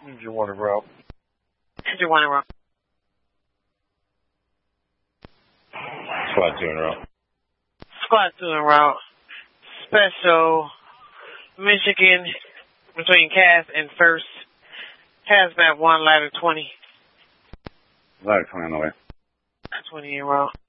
Engine 1 en route. Engine 1 en route. Squad 2 en route. Squad 2 en route. Special, Michigan, between Cass and First. Hazmat 1, ladder 20. Ladder 20 on the way. 20 en route.